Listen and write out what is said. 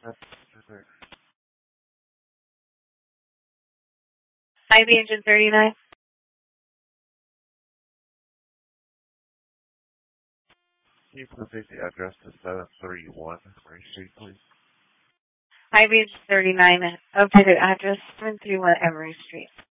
That's Ivy Engine 39. Can you please take the address to 731 Ray Street, please? Ivy Engine 39. Updated address 731 Emory Street.